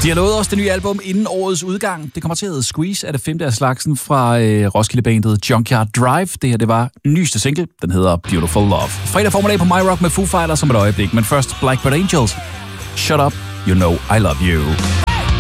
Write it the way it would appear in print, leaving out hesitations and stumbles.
De har lovet os det nye album inden årets udgang. Det kommer til at hedde Squeeze, er det 5. af slagsen fra Roskilde-bandet Junkyard Drive. Det her, det var nyeste single. Den hedder Beautiful Love. Fredag formiddag på My Rock med Foo Fighters som et øjeblik. Men først Blackbird Angels. Shut up, you know I love you.